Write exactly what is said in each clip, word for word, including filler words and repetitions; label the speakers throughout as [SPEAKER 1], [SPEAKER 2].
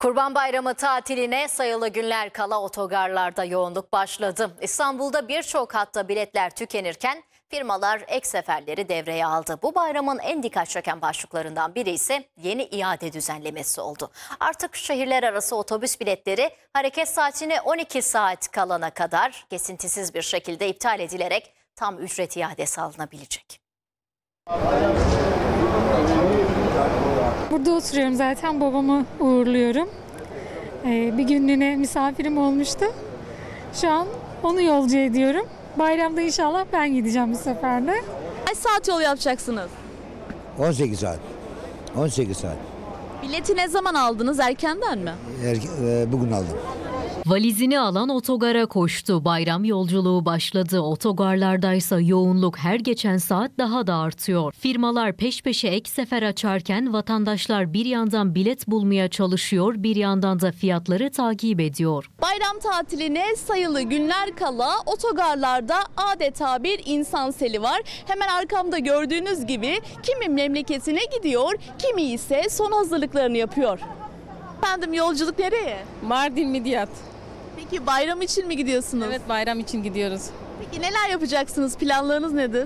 [SPEAKER 1] Kurban Bayramı tatiline sayılı günler kala otogarlarda yoğunluk başladı. İstanbul'da birçok hatta biletler tükenirken firmalar ek seferleri devreye aldı. Bu bayramın en dikkat çeken başlıklarından biri ise yeni iade düzenlemesi oldu. Artık şehirler arası otobüs biletleri hareket saatine on iki saat kalana kadar kesintisiz bir şekilde iptal edilerek tam ücret iadesi alınabilecek.
[SPEAKER 2] Burada oturuyorum zaten, babamı uğurluyorum. Ee, bir günlüğüne misafirim olmuştu. Şu an onu yolcu ediyorum. Bayramda inşallah ben gideceğim bu sefer de.
[SPEAKER 3] Kaç saat yol yapacaksınız?
[SPEAKER 4] on sekiz saat. on sekiz saat.
[SPEAKER 3] Bileti ne zaman aldınız? Erkenden mi?
[SPEAKER 4] Er, e, bugün aldım.
[SPEAKER 5] Valizini alan otogara koştu. Bayram yolculuğu başladı. Otogarlardaysa yoğunluk her geçen saat daha da artıyor. Firmalar peş peşe ek sefer açarken vatandaşlar bir yandan bilet bulmaya çalışıyor, bir yandan da fiyatları takip ediyor.
[SPEAKER 3] Bayram tatiline sayılı günler kala otogarlarda adeta bir insan seli var. Hemen arkamda gördüğünüz gibi kimi memleketine gidiyor, kimi ise son hazırlıklarını yapıyor. Efendim, yolculuk nereye?
[SPEAKER 6] Mardin Midyat.
[SPEAKER 3] Peki bayram için mi gidiyorsunuz?
[SPEAKER 6] Evet, bayram için gidiyoruz.
[SPEAKER 3] Peki neler yapacaksınız? Planlarınız nedir?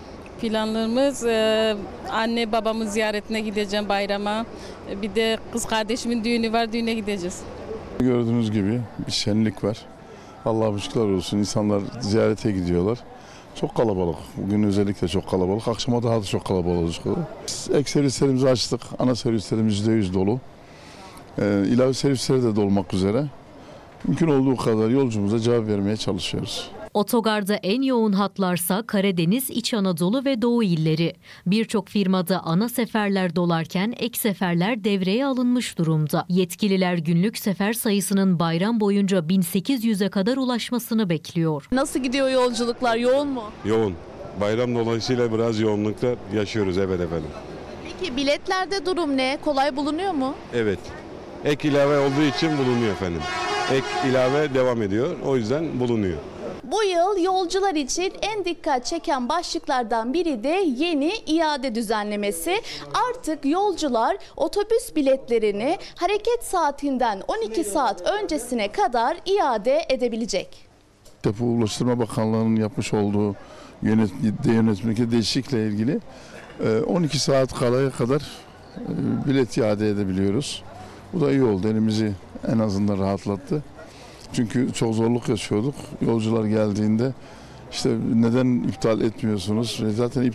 [SPEAKER 6] Planlarımız e, anne babamın ziyaretine gideceğim bayrama. E, Bir de kız kardeşimin düğünü var, düğüne gideceğiz.
[SPEAKER 7] Gördüğünüz gibi bir şenlik var. Allah'a şükürler olsun, insanlar ziyarete gidiyorlar. Çok kalabalık. Bugün özellikle çok kalabalık. Akşama daha da çok kalabalık olacak. Ek servislerimizi açtık. Ana servislerimiz yüzde yüz dolu. Ee, ilave servisleri de dolmak üzere. Mümkün olduğu kadar yolcumuza cevap vermeye çalışıyoruz.
[SPEAKER 5] Otogarda en yoğun hatlarsa Karadeniz, İç Anadolu ve Doğu illeri. Birçok firmada ana seferler dolarken ek seferler devreye alınmış durumda. Yetkililer günlük sefer sayısının bayram boyunca bin sekiz yüze kadar ulaşmasını bekliyor.
[SPEAKER 3] Nasıl gidiyor yolculuklar? Yoğun mu?
[SPEAKER 8] Yoğun. Bayram dolayısıyla biraz yoğunlukta yaşıyoruz, evet efendim.
[SPEAKER 3] Peki biletlerde durum ne? Kolay bulunuyor mu?
[SPEAKER 8] Evet. Ek ilave olduğu için bulunuyor efendim. Ek ilave devam ediyor. O yüzden bulunuyor.
[SPEAKER 3] Bu yıl yolcular için en dikkat çeken başlıklardan biri de yeni iade düzenlemesi. Artık yolcular otobüs biletlerini hareket saatinden on iki saat öncesine kadar iade edebilecek.
[SPEAKER 7] Depo Ulaştırma Bakanlığı'nın yapmış olduğu yönet, yönetmeliğindeki değişiklikle ilgili on iki saat kalaya kadar bilet iade edebiliyoruz. Bu da iyi oldu. Elimizi en azından rahatlattı. Çünkü çok zorluk yaşıyorduk. Yolcular geldiğinde işte neden iptal etmiyorsunuz? Zaten